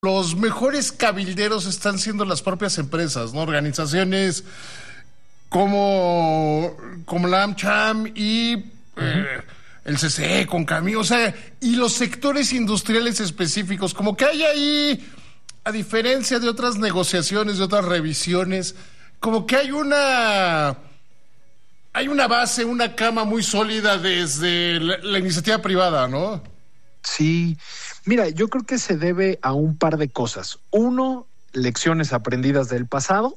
los mejores cabilderos están siendo las propias empresas, ¿no? Organizaciones como la AmCham y el CCE con Camilo, o sea, y los sectores industriales específicos, como que hay ahí, a diferencia de otras negociaciones, de otras revisiones, como que hay una base, una cama muy sólida desde la iniciativa privada, ¿no? Sí, mira, yo creo que se debe a un par de cosas. Uno, lecciones aprendidas del pasado.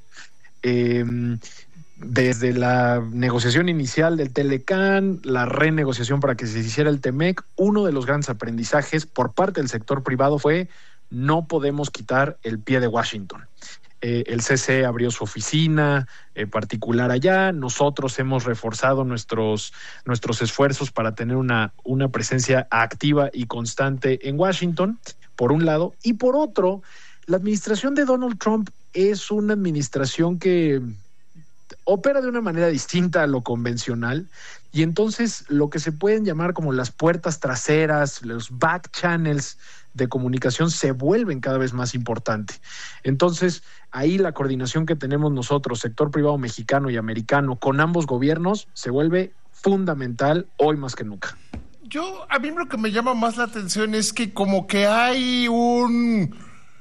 Desde la negociación inicial del Telecán, la renegociación para que se hiciera el TEMEC, uno de los grandes aprendizajes por parte del sector privado fue: no podemos quitar el pie de Washington. El CCE abrió su oficina particular allá. Nosotros hemos reforzado nuestros esfuerzos para tener una presencia activa y constante en Washington, por un lado. Y por otro, la administración de Donald Trump es una administración que opera de una manera distinta a lo convencional, y entonces lo que se pueden llamar como las puertas traseras, los back channels de comunicación se vuelven cada vez más importantes. Entonces, ahí la coordinación que tenemos nosotros, sector privado mexicano y americano, con ambos gobiernos, se vuelve fundamental hoy más que nunca. A mí lo que me llama más la atención es que como que hay un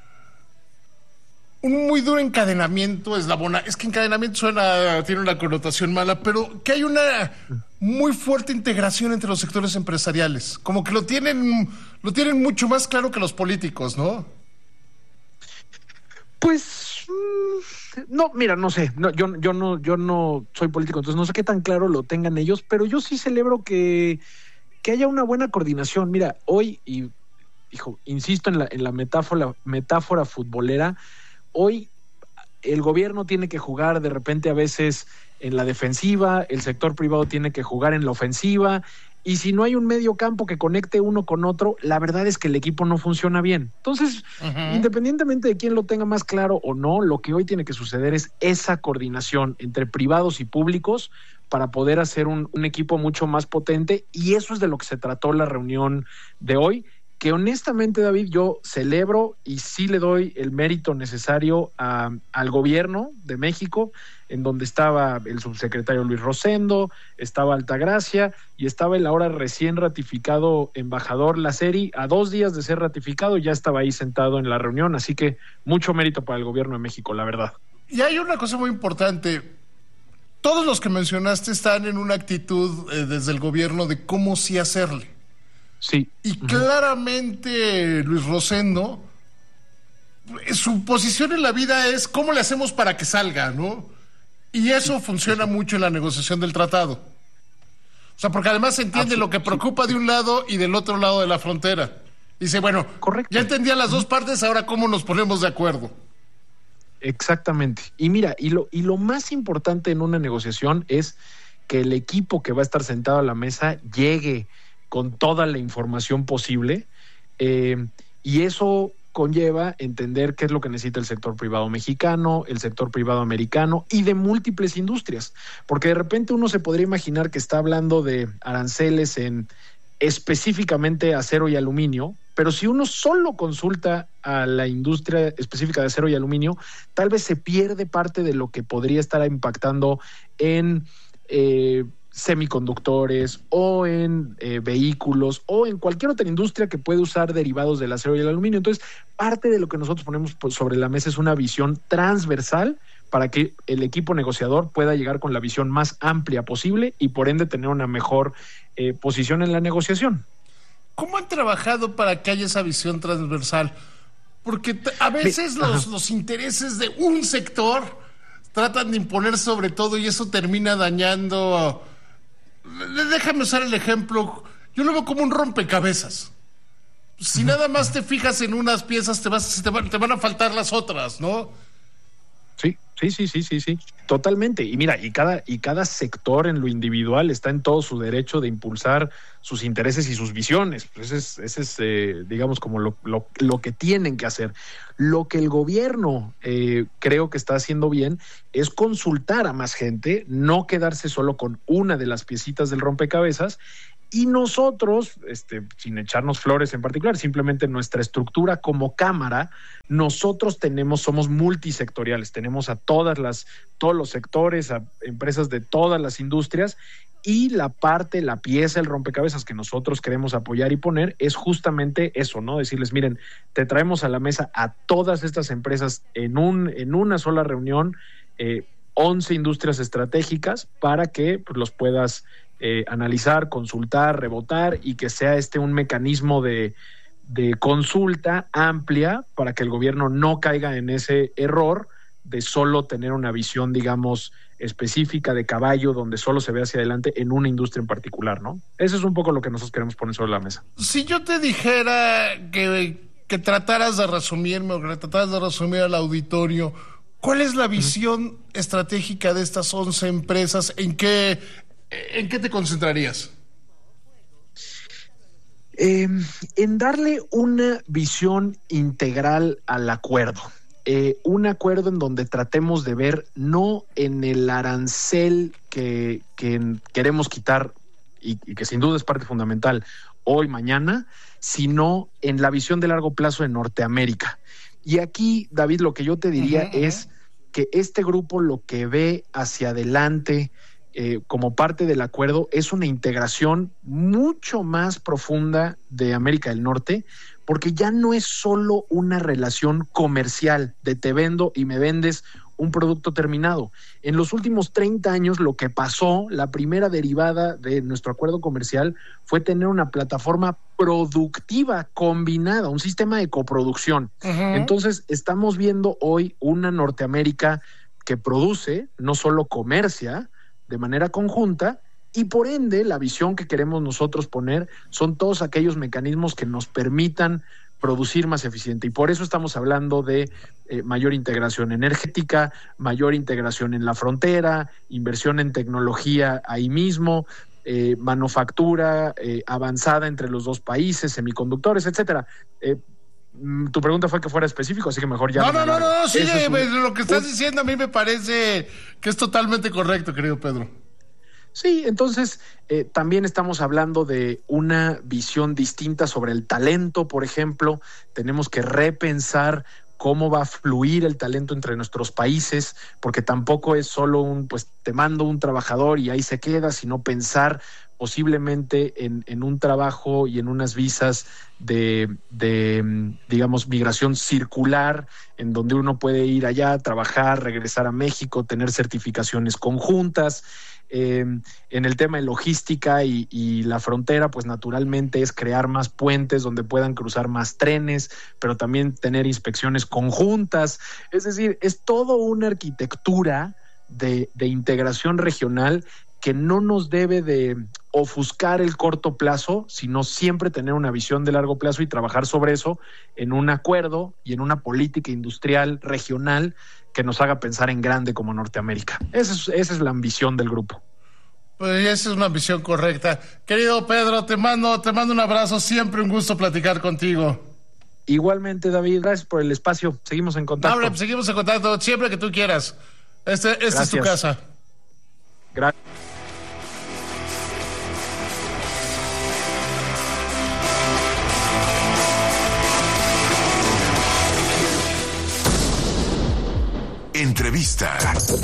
muy duro encadenamiento eslabona. Es que encadenamiento tiene una connotación mala, pero que hay una muy fuerte integración entre los sectores empresariales. Como que lo tienen mucho más claro que los políticos, ¿no? Pues no, mira, no sé. No, yo no soy político, entonces no sé qué tan claro lo tengan ellos, pero yo sí celebro que haya una buena coordinación. Mira, hoy, insisto en la metáfora futbolera. Hoy el gobierno tiene que jugar de repente a veces en la defensiva, el sector privado tiene que jugar en la ofensiva, y si no hay un medio campo que conecte uno con otro, la verdad es que el equipo no funciona bien. Entonces, independientemente de quién lo tenga más claro o no, lo que hoy tiene que suceder es esa coordinación entre privados y públicos para poder hacer un equipo mucho más potente, y eso es de lo que se trató la reunión de hoy, que honestamente, David, yo celebro y sí le doy el mérito necesario al gobierno de México, en donde estaba el subsecretario Luis Rosendo, estaba Altagracia y estaba el ahora recién ratificado embajador Laceri. A 2 días de ser ratificado ya estaba ahí sentado en la reunión, así que mucho mérito para el gobierno de México, la verdad. Y hay una cosa muy importante. Todos los que mencionaste están en una actitud desde el gobierno de cómo sí hacerle. Sí. Y claramente Luis Rosendo, su posición en la vida es cómo le hacemos para que salga, ¿no? Y eso funciona mucho en la negociación del tratado. O sea, porque además se entiende lo que preocupa de un lado y del otro lado de la frontera. Dice, bueno, correcto, ya entendía las dos partes, ahora cómo nos ponemos de acuerdo. Exactamente. Y mira, y lo más importante en una negociación es que el equipo que va a estar sentado a la mesa llegue con toda la información posible, y eso conlleva entender qué es lo que necesita el sector privado mexicano, el sector privado americano y de múltiples industrias, porque de repente uno se podría imaginar que está hablando de aranceles en específicamente acero y aluminio, pero si uno solo consulta a la industria específica de acero y aluminio, tal vez se pierde parte de lo que podría estar impactando en semiconductores o en vehículos o en cualquier otra industria que puede usar derivados del acero y el aluminio. Entonces, parte de lo que nosotros ponemos sobre la mesa es una visión transversal para que el equipo negociador pueda llegar con la visión más amplia posible y por ende tener una mejor posición en la negociación. ¿Cómo han trabajado para que haya esa visión transversal? Porque a veces los intereses de un sector tratan de imponer sobre todo y eso termina dañando. Déjame usar el ejemplo. Yo lo veo como un rompecabezas. Si nada más te fijas en unas piezas, te van a faltar las otras, ¿no? Sí. Totalmente. Y mira, y cada sector en lo individual está en todo su derecho de impulsar sus intereses y sus visiones. Ese es digamos, como lo que tienen que hacer. Lo que el gobierno creo que está haciendo bien es consultar a más gente, no quedarse solo con una de las piecitas del rompecabezas Y nosotros, sin echarnos flores en particular, simplemente nuestra estructura como Cámara, nosotros somos multisectoriales, tenemos a todos los sectores, a empresas de todas las industrias, y la pieza, el rompecabezas que nosotros queremos apoyar y poner es justamente eso, ¿no? Decirles, miren, te traemos a la mesa a todas estas empresas en una sola reunión, 11 industrias estratégicas, para que pues, los puedas analizar, consultar, rebotar, y que sea un mecanismo de consulta amplia para que el gobierno no caiga en ese error de solo tener una visión, digamos, específica de caballo, donde solo se ve hacia adelante en una industria en particular, ¿no? Eso es un poco lo que nosotros queremos poner sobre la mesa. Si yo te dijera que trataras de resumirme o que trataras de resumir al auditorio, ¿cuál es la visión estratégica de estas 11 empresas? ¿En qué te concentrarías? En darle una visión integral al acuerdo. Un acuerdo en donde tratemos de ver no en el arancel que queremos quitar y que sin duda es parte fundamental hoy, mañana, sino en la visión de largo plazo en Norteamérica. Y aquí, David, lo que yo te diría es que este grupo lo que ve hacia adelante como parte del acuerdo es una integración mucho más profunda de América del Norte, porque ya no es solo una relación comercial de te vendo y me vendes un producto terminado. En los últimos 30 años lo que pasó, la primera derivada de nuestro acuerdo comercial fue tener una plataforma productiva combinada, un sistema de coproducción. Entonces estamos viendo hoy una Norteamérica que produce, no solo comercia, de manera conjunta, y por ende la visión que queremos nosotros poner son todos aquellos mecanismos que nos permitan producir más eficiente, y por eso estamos hablando de mayor integración energética, mayor integración en la frontera, inversión en tecnología ahí mismo, manufactura avanzada entre los dos países, semiconductores, etcétera. Tu pregunta fue que fuera específico, así que mejor ya... No, sigue, lo que estás diciendo a mí me parece que es totalmente correcto, querido Pedro. Sí, entonces también estamos hablando de una visión distinta sobre el talento, por ejemplo. Tenemos que repensar cómo va a fluir el talento entre nuestros países, porque tampoco es solo pues te mando un trabajador y ahí se queda, sino pensar posiblemente en un trabajo y en unas visas de digamos, migración circular, en donde uno puede ir allá, trabajar, regresar a México, tener certificaciones conjuntas. En el tema de logística y la frontera, pues naturalmente es crear más puentes donde puedan cruzar más trenes, pero también tener inspecciones conjuntas. Es decir, es toda una arquitectura de integración regional que no nos debe de ofuscar el corto plazo, sino siempre tener una visión de largo plazo y trabajar sobre eso en un acuerdo y en una política industrial regional que nos haga pensar en grande como Norteamérica. Esa es la ambición del grupo. Pues esa es una ambición correcta. Querido Pedro, te mando un abrazo, siempre un gusto platicar contigo. Igualmente, David, gracias por el espacio. Seguimos en contacto. Ahora, seguimos en contacto siempre que tú quieras. Esta es tu casa. Gracias. Entrevista.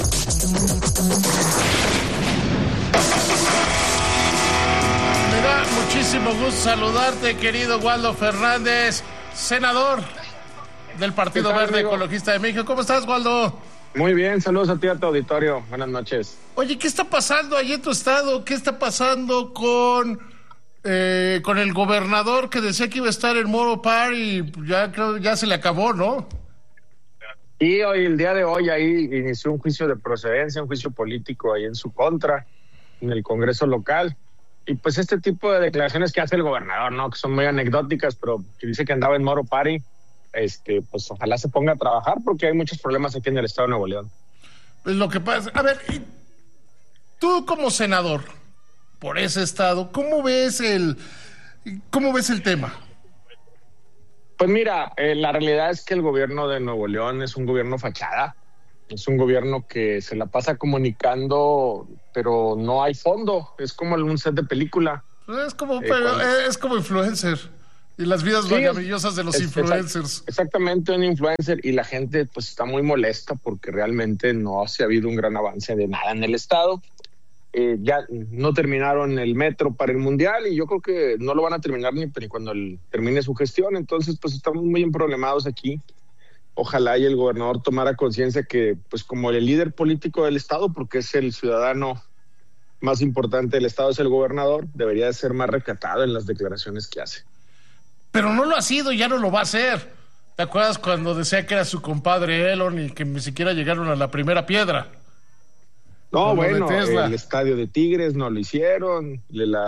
Me da muchísimo gusto saludarte, querido Waldo Fernández, senador del Partido Verde Ecologista de México. ¿Cómo estás, Waldo? Muy bien, saludos a ti, a tu auditorio. Buenas noches. Oye, ¿qué está pasando allí en tu estado? ¿Qué está pasando con el gobernador que decía que iba a estar en Moro Party y ya creo ya se le acabó, ¿no? Y el día de hoy ahí inició un juicio de procedencia, un juicio político ahí en su contra, en el Congreso local. Y pues este tipo de declaraciones que hace el gobernador, ¿no? Que son muy anecdóticas, pero que dice que andaba en Moro Party, pues ojalá se ponga a trabajar porque hay muchos problemas aquí en el estado de Nuevo León. Pues lo que pasa, a ver, tú como senador por ese estado, ¿cómo ves el tema? Pues mira, la realidad es que el gobierno de Nuevo León es un gobierno fachada, es un gobierno que se la pasa comunicando, pero no hay fondo, es como un set de película. Es como influencer. Y las vidas maravillosas de los influencers. Exactamente, un influencer. Y la gente pues está muy molesta porque realmente no ha habido un gran avance de nada en el estado. Ya no terminaron el metro para el Mundial y yo creo que no lo van a terminar ni cuando termine su gestión. Entonces pues estamos muy emproblemados aquí. Ojalá y el gobernador tomara conciencia que pues como el líder político del estado, porque es el ciudadano más importante del estado, es el gobernador, debería de ser más recatado en las declaraciones que hace. Pero no lo ha sido, ya no lo va a hacer. ¿Te acuerdas cuando decía que era su compadre Elon y que ni siquiera llegaron a la primera piedra? No, bueno, el estadio de Tigres no lo hicieron,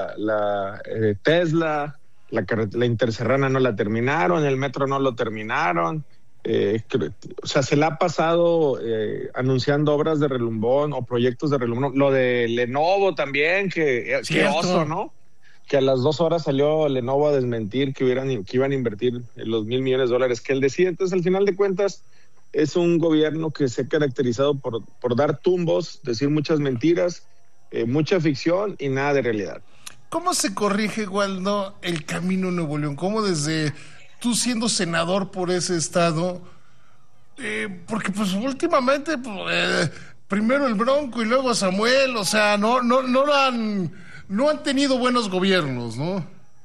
Tesla, la Interserrana no la terminaron, el metro no lo terminaron. O sea, se la ha pasado anunciando obras de relumbón o proyectos de relumbón. Lo de Lenovo también, que oso, ¿no? Que a las 2 horas salió Lenovo a desmentir que iban a invertir los $1,000 millones que él decía. Entonces, al final de cuentas, es un gobierno que se ha caracterizado por dar tumbos, decir muchas mentiras, mucha ficción y nada de realidad. ¿Cómo se corrige, Waldo, el camino Nuevo León? ¿Cómo desde tú siendo senador por ese estado? Porque pues últimamente primero el Bronco y luego Samuel, o sea, no han tenido buenos gobiernos, ¿no?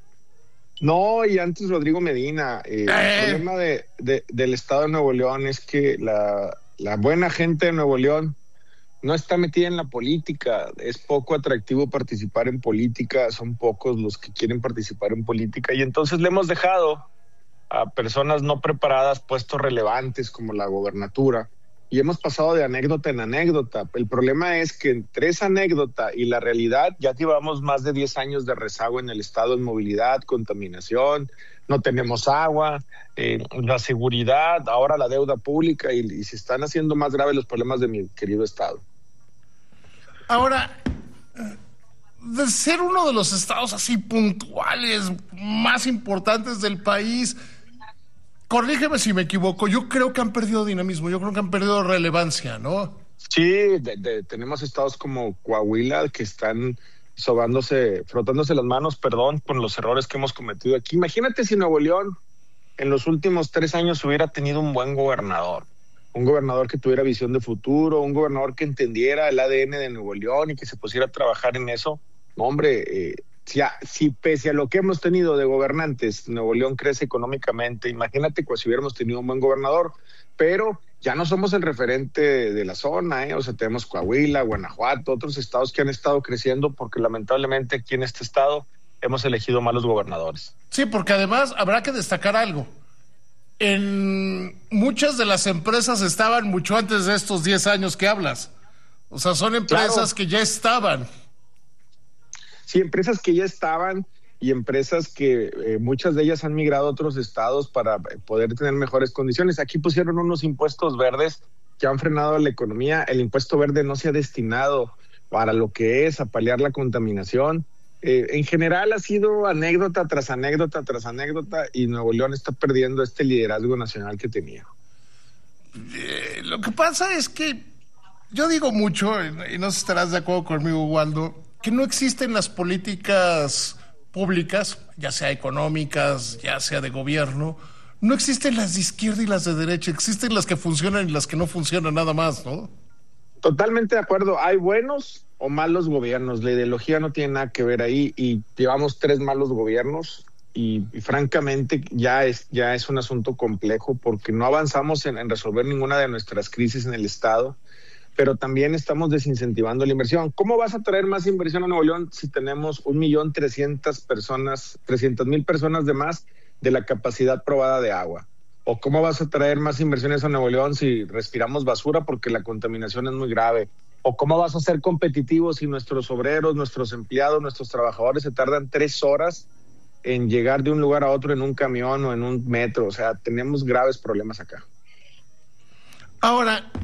No, y antes Rodrigo Medina. El problema del estado de Nuevo León es que la buena gente de Nuevo León no está metida en la política. Es poco atractivo participar en política, son pocos los que quieren participar en política y entonces le hemos dejado a personas no preparadas puestos relevantes como la gobernatura y hemos pasado de anécdota en anécdota. El problema es que entre esa anécdota y la realidad ya llevamos más de 10 años de rezago en el estado en movilidad, contaminación, no tenemos agua, la seguridad, ahora la deuda pública y se están haciendo más graves los problemas de mi querido estado. Ahora, de ser uno de los estados así puntuales, más importantes del país, corrígeme si me equivoco, yo creo que han perdido dinamismo, yo creo que han perdido relevancia, ¿no? Sí, tenemos estados como Coahuila que están frotándose las manos, con los errores que hemos cometido aquí. Imagínate si Nuevo León en los últimos 3 años hubiera tenido un buen gobernador, un gobernador que tuviera visión de futuro, un gobernador que entendiera el ADN de Nuevo León y que se pusiera a trabajar en eso. No, hombre, si pese a lo que hemos tenido de gobernantes, Nuevo León crece económicamente, imagínate si hubiéramos tenido un buen gobernador, pero ya no somos el referente de la zona, o sea, tenemos Coahuila, Guanajuato, otros estados que han estado creciendo porque lamentablemente aquí en este estado hemos elegido malos gobernadores. Sí, porque además habrá que destacar algo. En muchas de las empresas estaban mucho antes de estos 10 años que hablas. O sea, son empresas que ya estaban. Sí, empresas que ya estaban y empresas que muchas de ellas han migrado a otros estados para poder tener mejores condiciones. Aquí pusieron unos impuestos verdes que han frenado la economía. El impuesto verde no se ha destinado para lo que es a paliar la contaminación. En general ha sido anécdota tras anécdota tras anécdota y Nuevo León está perdiendo este liderazgo nacional que tenía. Lo que pasa es que yo digo mucho, y no sé si estarás de acuerdo conmigo, Waldo, que no existen las políticas públicas, ya sea económicas, ya sea de gobierno, no existen las de izquierda y las de derecha, existen las que funcionan y las que no funcionan nada más, ¿no? Totalmente de acuerdo, hay buenos o malos gobiernos, la ideología no tiene nada que ver ahí y llevamos 3 malos gobiernos y francamente ya es un asunto complejo porque no avanzamos en resolver ninguna de nuestras crisis en el estado, pero también estamos desincentivando la inversión. ¿Cómo vas a traer más inversión a Nuevo León si tenemos 1,300,000 personas de más de la capacidad probada de agua? ¿O cómo vas a traer más inversiones a Nuevo León si respiramos basura porque la contaminación es muy grave? ¿O cómo vas a ser competitivos si nuestros obreros, nuestros empleados, nuestros trabajadores se tardan 3 horas en llegar de un lugar a otro en un camión o en un metro? O sea, tenemos graves problemas acá. Ahora,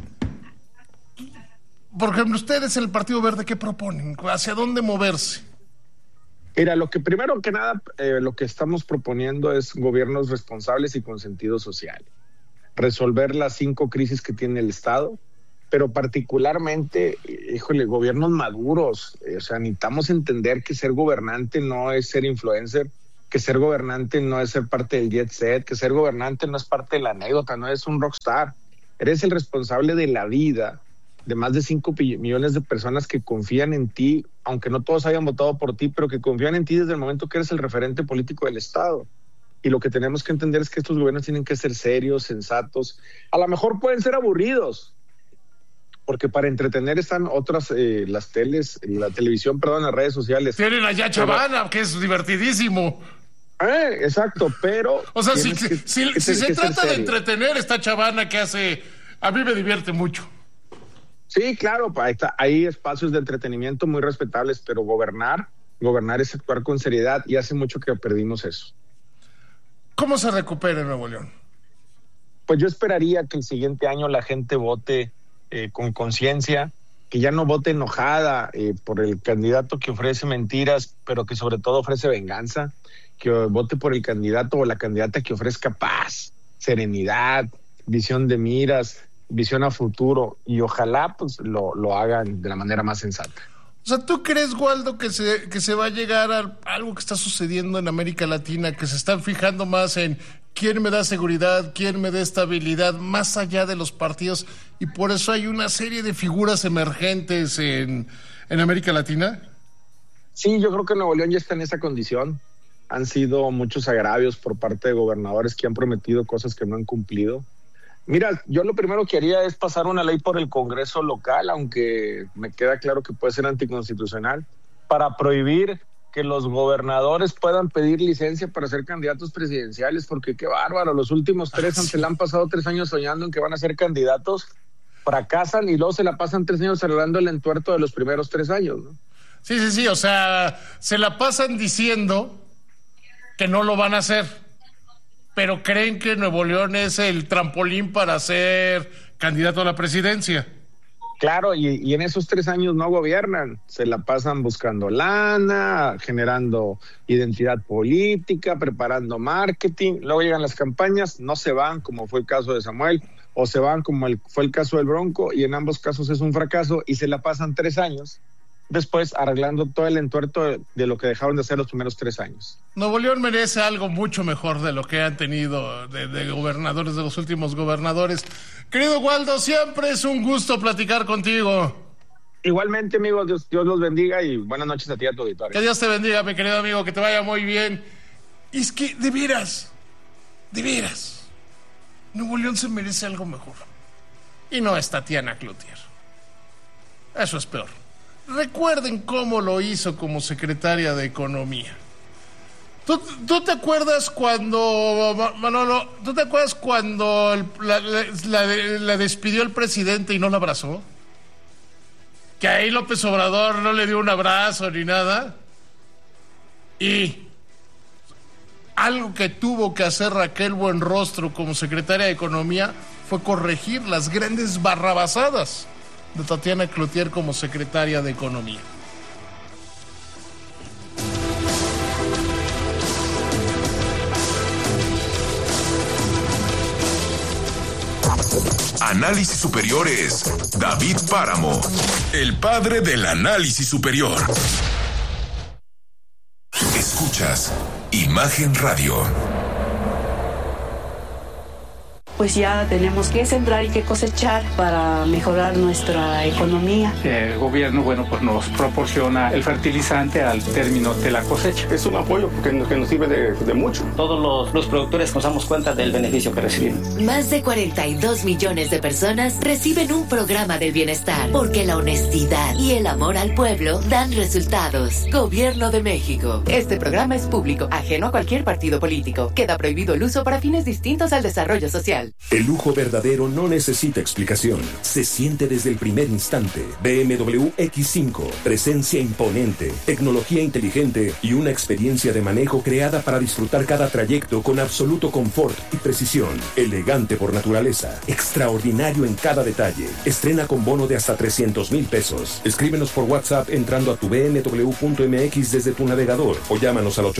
por ejemplo, ustedes en el Partido Verde, ¿qué proponen? ¿Hacia dónde moverse? Mira, primero que nada, lo que estamos proponiendo es gobiernos responsables y con sentido social. Resolver las 5 crisis que tiene el Estado, pero particularmente, híjole, gobiernos maduros. O sea, necesitamos entender que ser gobernante no es ser influencer, que ser gobernante no es ser parte del jet set, que ser gobernante no es parte de la anécdota, no es un rockstar. Eres el responsable de la vida de más de 5 millones de personas que confían en ti, aunque no todos hayan votado por ti, pero que confían en ti desde el momento que eres el referente político del Estado. Y lo que tenemos que entender es que estos gobiernos tienen que ser serios, sensatos. A lo mejor pueden ser aburridos, porque para entretener están otras, la televisión, las redes sociales. Tienen allá Chavana, que es divertidísimo. Exacto, pero... O sea, si se trata de entretener, está Chavana que hace... A mí me divierte mucho. Sí, claro, hay espacios de entretenimiento muy respetables, pero gobernar es actuar con seriedad, y hace mucho que perdimos eso. ¿Cómo se recupera Nuevo León? Pues yo esperaría que el siguiente año la gente vote con conciencia, que ya no vote enojada por el candidato que ofrece mentiras, pero que sobre todo ofrece venganza, que vote por el candidato o la candidata que ofrezca paz, serenidad, visión de miras, visión a futuro, y ojalá pues lo hagan de la manera más sensata. O sea, ¿tú crees, Waldo, que se va a llegar a algo que está sucediendo en América Latina, que se están fijando más en quién me da seguridad, quién me da estabilidad, más allá de los partidos, y por eso hay una serie de figuras emergentes en América Latina? Sí, yo creo que Nuevo León ya está en esa condición. Han sido muchos agravios por parte de gobernadores que han prometido cosas que no han cumplido. Mira, yo lo primero que haría es pasar una ley por el Congreso local, aunque me queda claro que puede ser anticonstitucional, para prohibir que los gobernadores puedan pedir licencia para ser candidatos presidenciales, porque qué bárbaro, los últimos 3 se le han pasado 3 años soñando en que van a ser candidatos, fracasan y luego se la pasan 3 años celebrando el entuerto de los primeros 3 años, ¿no? Sí, o sea, se la pasan diciendo que no lo van a hacer, pero creen que Nuevo León es el trampolín para ser candidato a la presidencia. Claro, y en esos 3 años no gobiernan, se la pasan buscando lana, generando identidad política, preparando marketing, luego llegan las campañas, no se van, como fue el caso de Samuel, o se van como fue el caso del Bronco, y en ambos casos es un fracaso, y se la pasan 3 años después arreglando todo el entuerto de lo que dejaron de hacer los primeros 3 años. Nuevo León merece algo mucho mejor de lo que han tenido de gobernadores, de los últimos gobernadores. Querido Waldo, siempre es un gusto platicar contigo. Igualmente, amigos, Dios los bendiga y buenas noches a ti y a tu auditorio. Que Dios te bendiga, mi querido amigo, que te vaya muy bien. Y es que, de veras, Nuevo León se merece algo mejor. Y no es Tatiana Cloutier. Eso es peor. Recuerden cómo lo hizo como secretaria de Economía. ¿Tú te acuerdas cuando, Manolo, la despidió el presidente y no la abrazó? Que ahí López Obrador no le dio un abrazo ni nada. Y algo que tuvo que hacer Raquel Buenrostro como secretaria de Economía fue corregir las grandes barrabasadas de Tatiana Cloutier como secretaria de Economía. Análisis Superiores, David Páramo, el padre del análisis superior. Escuchas Imagen Radio. Pues ya tenemos que sembrar y que cosechar para mejorar nuestra economía. El gobierno, pues nos proporciona el fertilizante al término de la cosecha. Es un apoyo que nos sirve de mucho. Todos los productores nos damos cuenta del beneficio que recibimos. Más de 42 millones de personas reciben un programa del bienestar, porque la honestidad y el amor al pueblo dan resultados. Gobierno de México. Este programa es público, ajeno a cualquier partido político. Queda prohibido el uso para fines distintos al desarrollo social. El lujo verdadero no necesita explicación. Se siente desde el primer instante. BMW X5. Presencia imponente, tecnología inteligente y una experiencia de manejo creada para disfrutar cada trayecto con absoluto confort y precisión. Elegante por naturaleza. Extraordinario en cada detalle. Estrena con bono de hasta 300,000 pesos. Escríbenos por WhatsApp entrando a tu bmw.mx desde tu navegador o llámanos al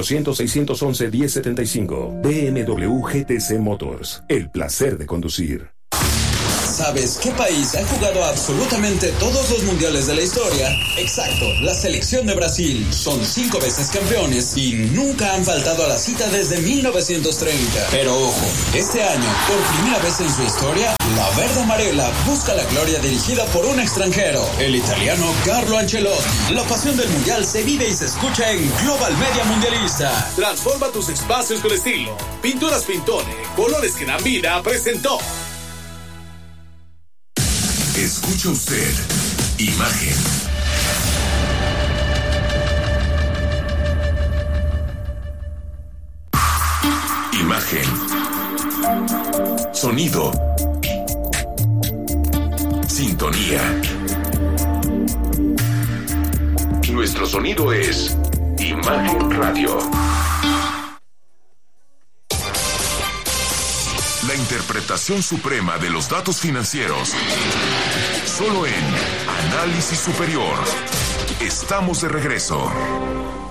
800-611-1075. BMW GTC Motors. El placer de conducir. ¿Sabes qué país ha jugado absolutamente todos los mundiales de la historia? Exacto, la selección de Brasil. Son 5 veces campeones y nunca han faltado a la cita desde 1930. Pero ojo, este año, por primera vez en su historia, la verde amarela busca la gloria dirigida por un extranjero, el italiano Carlo Ancelotti. La pasión del mundial se vive y se escucha en Global Media Mundialista. Transforma tus espacios con estilo. Pinturas Pintone, colores que dan vida, presentó. Escucha usted Imagen. Imagen. Sonido. Sintonía. Nuestro sonido es Imagen Radio. La interpretación suprema de los datos financieros. Solo en Análisis Superior. Estamos de regreso.